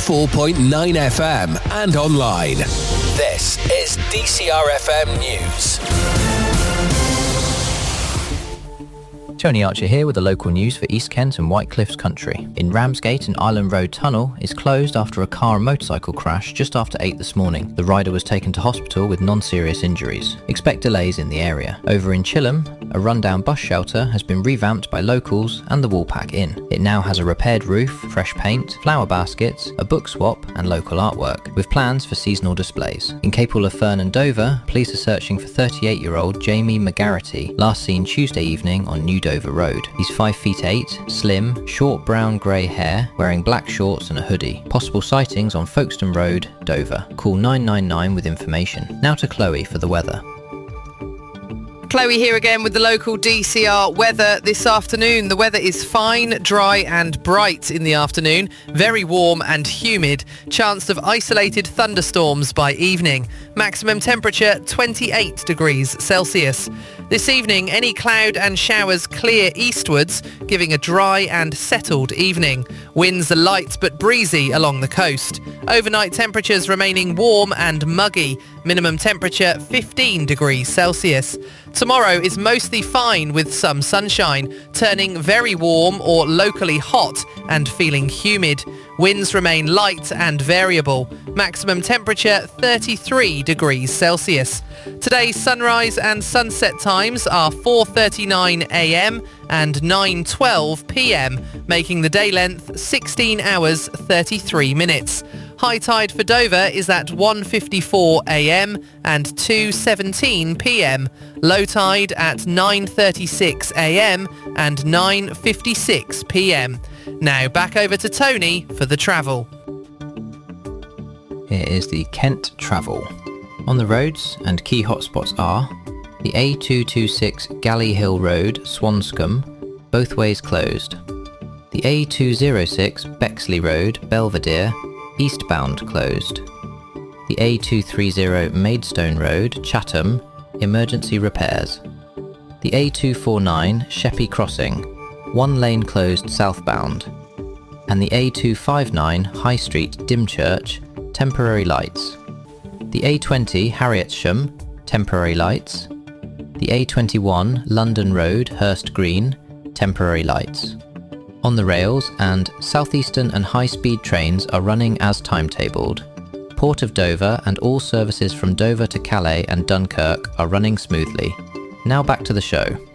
104.9 FM and online. This is DCR FM News. Tony Archer here with the local news for East Kent and White Cliffs Country. In Ramsgate, an Island Road tunnel is closed after a car and motorcycle crash just after 8 this morning. The rider was taken to hospital with non-serious injuries. Expect delays in the area. Over in Chilham, a rundown bus shelter has been revamped by locals and the Woolpack Inn. It now has a repaired roof, fresh paint, flower baskets, a book swap and local artwork, with plans for seasonal displays. In Capel of Fern and Dover, police are searching for 38-year-old Jamie McGarrity, last seen Tuesday evening on New Dover Road. He's 5'8", slim, short brown-grey hair, wearing black shorts and a hoodie. Possible sightings on Folkestone Road, Dover. Call 999 with information. Now to Chloe for the weather. Chloe here again with the local DCR weather this afternoon. The weather is fine, dry and bright in the afternoon. Very warm and humid. Chance of isolated thunderstorms by evening. Maximum temperature 28 degrees Celsius. This evening, any cloud and showers clear eastwards, giving a dry and settled evening. Winds are light but breezy along the coast. Overnight temperatures remaining warm and muggy. Minimum temperature 15 degrees Celsius. Tomorrow is mostly fine with some sunshine, turning very warm or locally hot and feeling humid. Winds remain light and variable. Maximum temperature 33 degrees Celsius. Today's sunrise and sunset times are 4:39 a.m. and 9:12 p.m, making the day length 16 hours 33 minutes. High tide for Dover is at 1:54 a.m. and 2:17 p.m. Low tide at 9:36 a.m. and 9:56 p.m. Now back over to Tony for the travel. Here is the Kent travel. On the roads and key hotspots are the A226 Galley Hill Road, Swanscombe, both ways closed. The A206 Bexley Road, Belvedere, eastbound closed. The A230 Maidstone Road, Chatham, emergency repairs. The A249 Sheppey Crossing, one lane closed southbound. And the A259 High Street, Dymchurch, temporary lights. The A20 Harrietsham, temporary lights. The A21 London Road, Hurst Green, temporary lights. On the rails and southeastern and high-speed trains are running as timetabled. Port of Dover and all services from Dover to Calais and Dunkirk are running smoothly. Now back to the show.